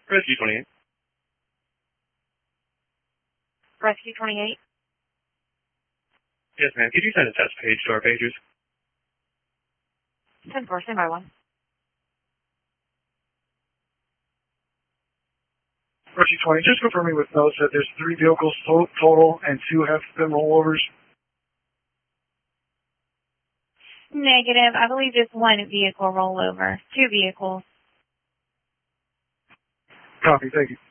Rescue 28. Rescue 28. Yes, ma'am. Could you send a test page to our pagers? 10-4, stand by 1. Rescue 20, just confirming with notes that there's 3 vehicles total and 2 have been rollovers. Negative. I believe just 1 vehicle rollover. 2 vehicles. Copy, thank you.